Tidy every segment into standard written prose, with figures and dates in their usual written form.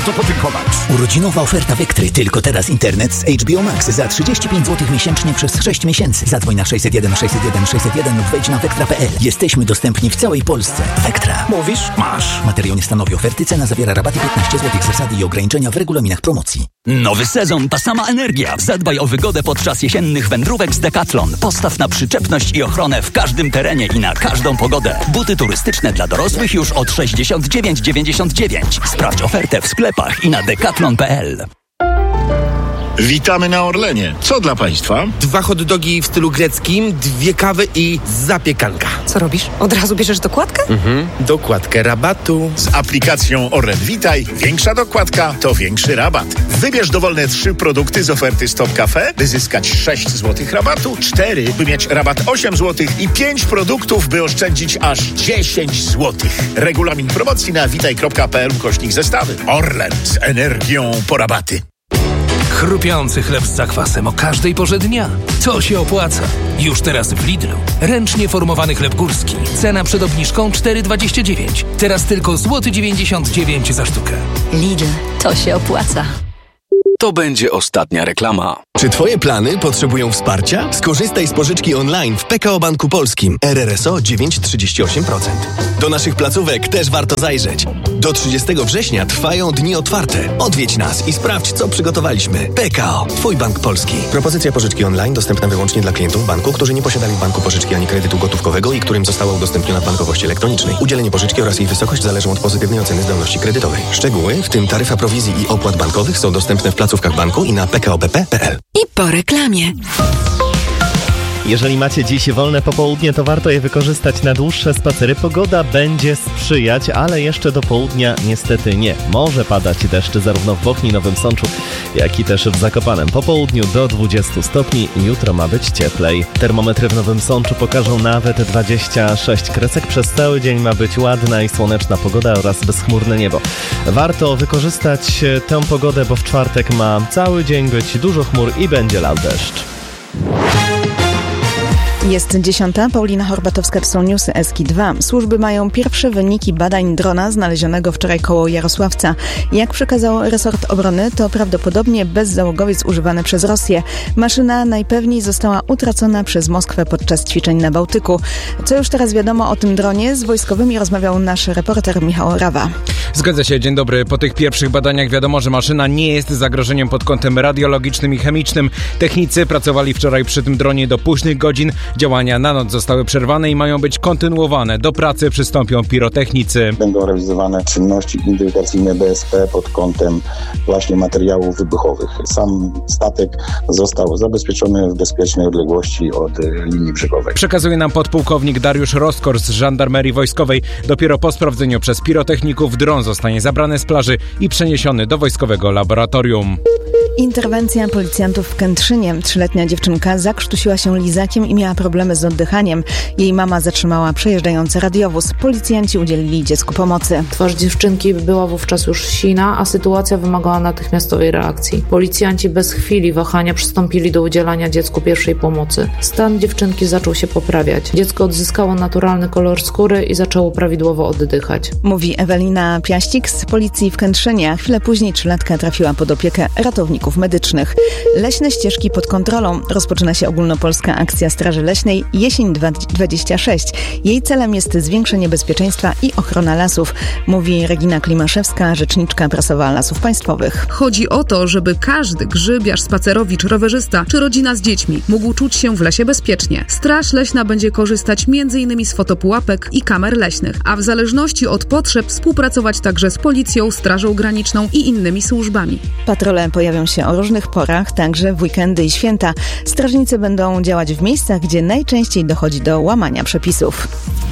bardzo podziękować. Urodzinowa oferta Vectry. Tylko teraz internet z HBO Max za 35 zł miesięcznie przez 6 miesięcy. Zadzwoń na 601 601 601 lub wejdź na vectra.pl. Jesteśmy dostępni w całej Polsce. Vectra. Mówisz? Masz. Materiał nie stanowi oferty. Cena zawiera rabaty 15 zł. Zasady i ograniczenia w regulaminach promocji. Nowy sezon, ta sama energia. Zadbaj o wygodę podczas jesiennych wędrówek z Decathlon. Postaw na przyczepność i ochronę w każdym terenie i na każdą pogodę. Buty turystyczne dla dorosłych już od 69,99. Sprawdź ofertę w sklepach i na decathlon.pl. Witamy na Orlenie. Co dla Państwa? 2 hot dogi w stylu greckim, 2 kawy i zapiekanka. Co robisz? Od razu bierzesz dokładkę? Dokładkę rabatu. Z aplikacją Orlen Witaj większa dokładka to większy rabat. Wybierz dowolne 3 produkty z oferty Stop Cafe, by zyskać 6 zł rabatu, 4, by mieć rabat 8 zł i 5 produktów, by oszczędzić aż 10 zł. Regulamin promocji na witaj.pl/zestawy. Orlen z energią po rabaty. Chrupiący chleb z zakwasem o każdej porze dnia. To się opłaca. Już teraz w Lidlu. Ręcznie formowany chleb górski. Cena przed obniżką 4,29. Teraz tylko złoty 99 za sztukę. Lidl, to się opłaca. To będzie ostatnia reklama. Czy Twoje plany potrzebują wsparcia? Skorzystaj z pożyczki online w PKO Banku Polskim. RRSO 9,38%. Do naszych placówek też warto zajrzeć. Do 30 września trwają dni otwarte. Odwiedź nas i sprawdź, co przygotowaliśmy. PKO, Twój Bank Polski. Propozycja pożyczki online dostępna wyłącznie dla klientów banku, którzy nie posiadali w banku pożyczki ani kredytu gotówkowego i którym została udostępniona w bankowości elektronicznej. Udzielenie pożyczki oraz jej wysokość zależą od pozytywnej oceny zdolności kredytowej. Szczegóły, w tym taryfa prowizji i opłat bankowych, są dostępne w placówkach banku i na pkobp.pl. I po reklamie. Jeżeli macie dziś wolne popołudnie, to warto je wykorzystać na dłuższe spacery. Pogoda będzie sprzyjać, ale jeszcze do południa niestety nie. Może padać deszcz zarówno w Bochni, Nowym Sączu, jak i też w Zakopanem. Po południu do 20 stopni, jutro ma być cieplej. Termometry w Nowym Sączu pokażą nawet 26 kresek. Przez cały dzień ma być ładna i słoneczna pogoda oraz bezchmurne niebo. Warto wykorzystać tę pogodę, bo w czwartek ma cały dzień być dużo chmur i będzie lał deszcz. Jest 10. Paulina Horbatowska, to są newsy Eski 2. Służby mają pierwsze wyniki badań drona znalezionego wczoraj koło Jarosławca. Jak przekazał resort obrony, to prawdopodobnie bezzałogowiec używany przez Rosję. Maszyna najpewniej została utracona przez Moskwę podczas ćwiczeń na Bałtyku. Co już teraz wiadomo o tym dronie? Z wojskowymi rozmawiał nasz reporter Michał Rawa. Zgadza się, dzień dobry. Po tych pierwszych badaniach wiadomo, że maszyna nie jest zagrożeniem pod kątem radiologicznym i chemicznym. Technicy pracowali wczoraj przy tym dronie do późnych godzin. Działania na noc zostały przerwane i mają być kontynuowane. Do pracy przystąpią pirotechnicy. Będą realizowane czynności identyfikacyjne BSP pod kątem właśnie materiałów wybuchowych. Sam statek został zabezpieczony w bezpiecznej odległości od linii brzegowej. Przekazuje nam podpułkownik Dariusz Roskor z Żandarmerii Wojskowej. Dopiero po sprawdzeniu przez pirotechników dron zostanie zabrany z plaży i przeniesiony do wojskowego laboratorium. Interwencja policjantów w Kętrzynie. 3-letnia dziewczynka zakrztusiła się lizakiem i miała problemy z oddychaniem. Jej mama zatrzymała przejeżdżający radiowóz. Policjanci udzielili dziecku pomocy. Twarz dziewczynki była wówczas już sina, a sytuacja wymagała natychmiastowej reakcji. Policjanci bez chwili wahania przystąpili do udzielania dziecku pierwszej pomocy. Stan dziewczynki zaczął się poprawiać. Dziecko odzyskało naturalny kolor skóry i zaczęło prawidłowo oddychać. Mówi Ewelina Piaścik z policji w Kętrzynie. Chwilę później 3-latka trafiła pod opiekę ratowników medycznych. Leśne ścieżki pod kontrolą. Rozpoczyna się ogólnopolska akcja Straży Leśnej Jesień 26. Jej celem jest zwiększenie bezpieczeństwa i ochrona lasów, mówi Regina Klimaszewska, rzeczniczka prasowa Lasów Państwowych. Chodzi o to, żeby każdy grzybiarz, spacerowicz, rowerzysta czy rodzina z dziećmi mógł czuć się w lesie bezpiecznie. Straż Leśna będzie korzystać m.in. z fotopułapek i kamer leśnych, a w zależności od potrzeb współpracować także z policją, Strażą Graniczną i innymi służbami. Patrole pojawią się o różnych porach, także w weekendy i święta. Strażnicy będą działać w miejscach, gdzie najczęściej dochodzi do łamania przepisów.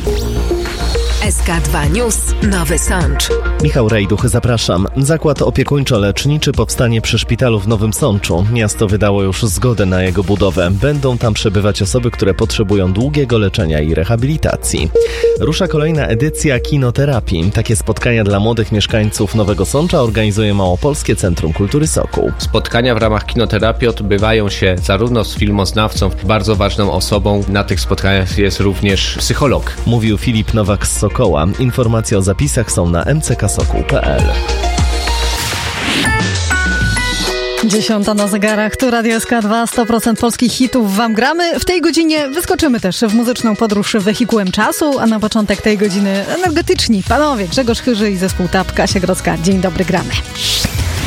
SK2 News, Nowy Sącz. Michał Rejduch, zapraszam. Zakład opiekuńczo-leczniczy powstanie przy szpitalu w Nowym Sączu. Miasto wydało już zgodę na jego budowę. Będą tam przebywać osoby, które potrzebują długiego leczenia i rehabilitacji. Rusza kolejna edycja kinoterapii. Takie spotkania dla młodych mieszkańców Nowego Sącza organizuje Małopolskie Centrum Kultury Sokół. Spotkania w ramach kinoterapii odbywają się zarówno z filmoznawcą, bardzo ważną osobą. Na tych spotkaniach jest również psycholog. Mówił Filip Nowak z Sokoła. Informacje o zapisach są na mcksoku.pl. 10 na zegarach, tu Radio SK2, 100% polskich hitów wam gramy. W tej godzinie wyskoczymy też w muzyczną podróż wehikułem czasu, a na początek tej godziny energetyczni panowie Grzegorz Chyży i zespół TAP, Kasia Grodzka. Dzień dobry, gramy.